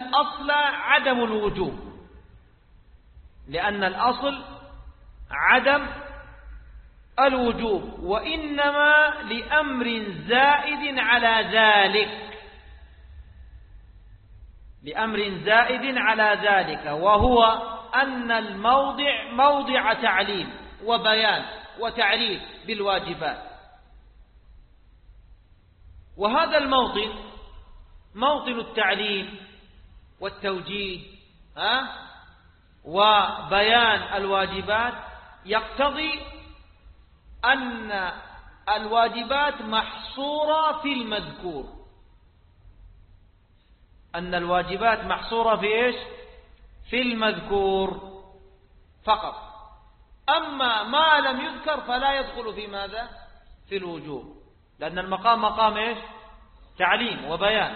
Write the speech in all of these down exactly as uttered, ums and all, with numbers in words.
الأصل عدم الوجوب، لأن الأصل عدم الوجوب، وإنما لأمر زائد على ذلك، لأمر زائد على ذلك، وهو أن الموضع موضع تعليم وبيان وتعريف بالواجبات. وهذا الموطن موطن التعليم والتوجيه ها وبيان الواجبات، يقتضي أن الواجبات محصورة في المذكور، أن الواجبات محصورة في إيش؟ في المذكور فقط. أما ما لم يذكر فلا يدخل في ماذا؟ في الوجوب، لأن المقام مقام إيش؟ تعليم وبيان.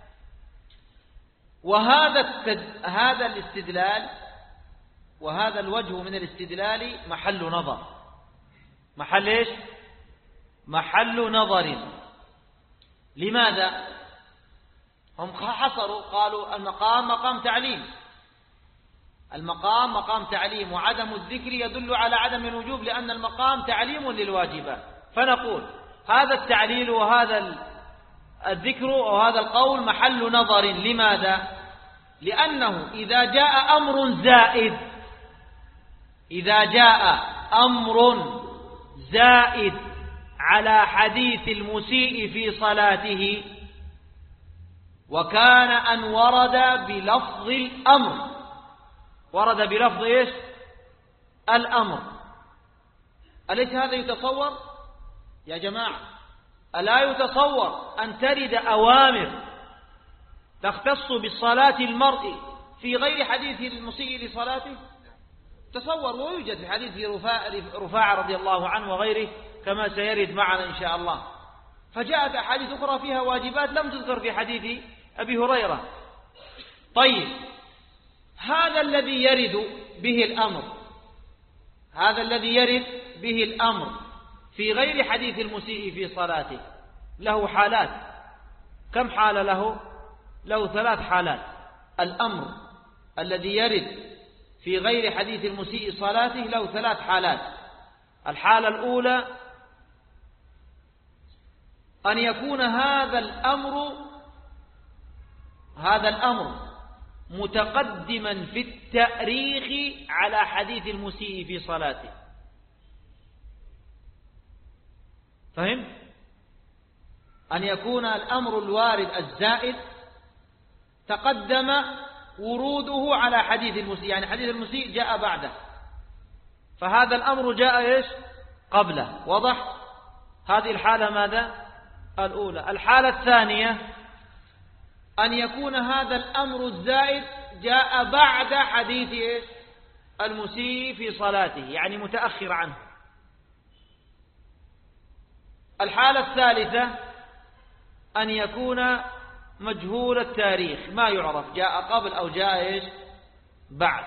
وهذا التد... هذا الاستدلال وهذا الوجه من الاستدلال محل نظر. محل إيش؟ محل نظر. لماذا؟ هم حصروا قالوا المقام مقام تعليم، المقام مقام تعليم، وعدم الذكر يدل على عدم الوجوب لأن المقام تعليم للواجبات. فنقول هذا التعليل وهذا الذكر وهذا القول محل نظر. لماذا؟ لأنه إذا جاء أمر زائد إذا جاء أمر زائد على حديث المسيء في صلاته، وكان أن ورد بلفظ الأمر، ورد بلفظ إيش؟ الأمر. أليس هذا يتصور يا جماعة؟ ألا يتصور أن ترد أوامر تختص بالصلاة المرء في غير حديث المسيء لصلاته؟ تصور. ويوجد في حديث رفاعة رضي الله عنه وغيره كما سيرد معنا إن شاء الله. فجاءت أحاديث أخرى فيها واجبات لم تذكر في حديث أبي هريرة. طيب، هذا الذي يرد به الأمر هذا الذي يرد به الأمر في غير حديث المسيء في صلاته له حالات. كم حالة له؟ له ثلاث حالات. الأمر الذي يرد في غير حديث المسيء صلاته له ثلاث حالات. الحالة الأولى أن يكون هذا الأمر هذا الأمر متقدما في التأريخ على حديث المسيء في صلاته. فهم؟ أن يكون الأمر الوارد الزائد تقدم وروده على حديث المسيء، يعني حديث المسيء جاء بعده، فهذا الأمر جاء إيش؟ قبله. واضح؟ هذه الحالة ماذا؟ الأولى. الحالة الثانية أن يكون هذا الأمر الزائد جاء بعد حديث إيش؟ المسيء في صلاته، يعني متأخر عنه. الحالة الثالثة أن يكون مجهول التاريخ، ما يعرف جاء قبل أو جاء إيش؟ بعد.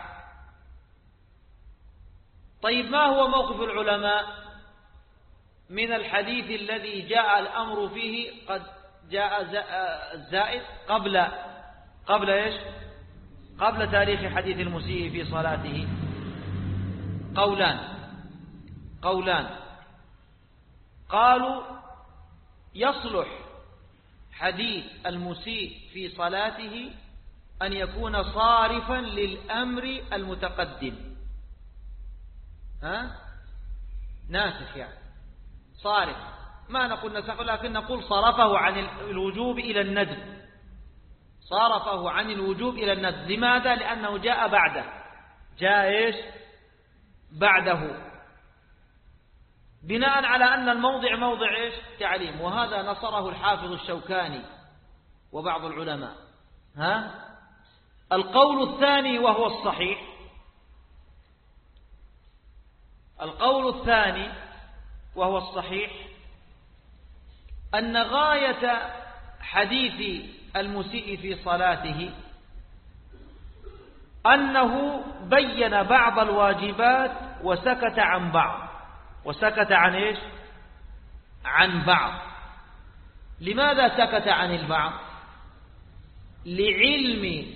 طيب، ما هو موقف العلماء من الحديث الذي جاء الأمر فيه قد جاء الزائد قبل قبل إيش؟ قبل تاريخ حديث المسيء في صلاته؟ قولان قولان قالوا يصلح حديث المسيء في صلاته أن يكون صارفا للأمر المتقدم. ها؟ ناسخ، يعني صارف. ما نقول نسخ، لكن نقول صرفه عن الوجوب إلى الندب، صرفه عن الوجوب إلى الندب. لماذا؟ لأنه جاء بعده، جاء إيش؟ بعده، بناء على أن الموضع موضع إيش؟ تعليم. وهذا نصره الحافظ الشوكاني وبعض العلماء. ها؟ القول الثاني وهو الصحيح القول الثاني وهو الصحيح أن غاية حديث المسيء في صلاته أنه بين بعض الواجبات وسكت عن بعض وسكت عن إيش؟ عن بعض. لماذا سكت عن البعض؟ لعلم